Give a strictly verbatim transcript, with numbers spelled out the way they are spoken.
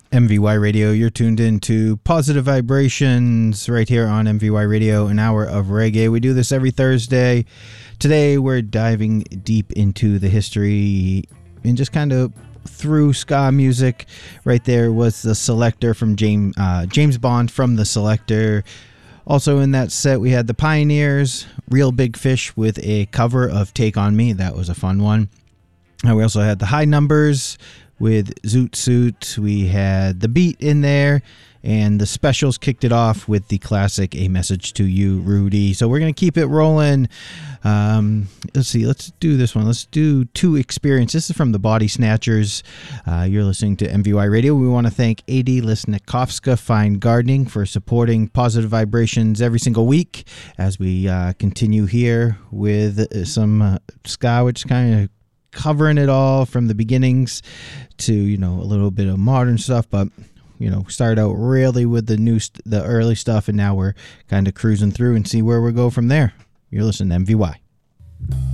M V Y Radio. You're tuned in to Positive Vibrations right here on M V Y Radio, an hour of reggae. We do this every Thursday. Today we're diving deep into the history and just kind of through ska music. Right there was The Selecter from James, uh, James Bond from The Selecter. Also in that set we had The Pioneers, Real Big Fish with a cover of Take On Me. That was a fun one. And we also had The High Numbers with Zoot Suit. We had The Beat in there, and the Specials kicked it off with the classic A Message to You, Rudy. So we're going to keep it rolling. Um, let's see, let's do this one. Let's do Two Experience. This is from the Body Snatchers. Uh, you're listening to M V Y Radio. We want to thank Adi Lisnikovska Fine Gardening for supporting Positive Vibrations every single week as we uh, continue here with some uh, ska, which kind of covering it all from the beginnings to, you know, a little bit of modern stuff, but you know, started out really with the new st- the early stuff, and now we're kind of cruising through and see where we go from there. You're listening to M V Y.